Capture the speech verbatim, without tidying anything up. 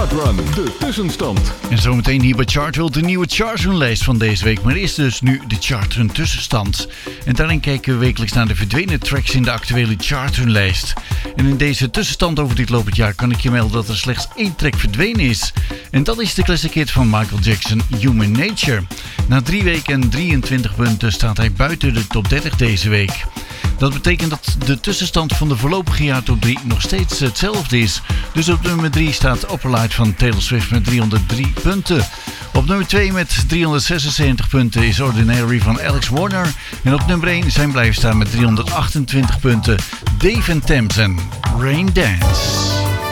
Chartrun, de tussenstand. En zometeen hier bij Chartworld de nieuwe Chartrun-lijst van deze week. Maar eerst dus nu de Chartrun tussenstand. En daarin kijken we wekelijks naar de verdwenen tracks in de actuele Chartrun-lijst. En in deze tussenstand over dit lopend jaar kan ik je melden dat er slechts één track verdwenen is. En dat is de classic hit van Michael Jackson, Human Nature. Na drie weken en drieëntwintig punten staat hij buiten de top dertig deze week. Dat betekent dat de tussenstand van de voorlopige jaar top drie nog steeds hetzelfde is. Dus op nummer drie staat Upper Light van Taylor Swift met driehonderddrie punten. Op nummer twee met driehonderdzesenzeventig punten is Ordinary van Alex Warner. En op nummer één zijn blijven staan met driehonderdachtentwintig punten Dave and Thames en Rain Dance.